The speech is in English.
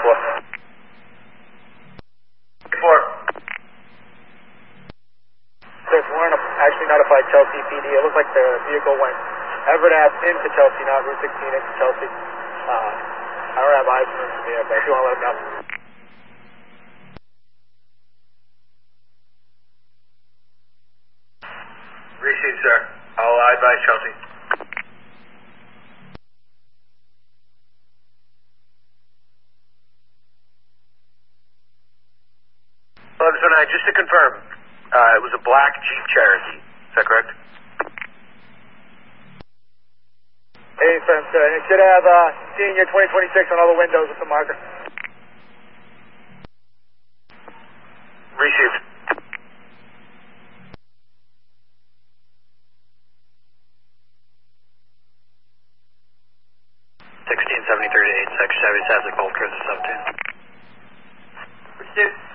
4. So Warren actually notified Chelsea PD. It looked like the vehicle went Everett Ave into Chelsea, not Route 16 into Chelsea. I don't have eyes on him yet, but I do want to let him know. Received, sir. I'll advise Chelsea. Hello, just to confirm, it was a black Jeep Cherokee. Is that correct? Hey, friends, it should have Senior 2026 on all the windows with the marker. Received. $1673 to 86 Chevy Sassy Gold Cruiser 17. Received.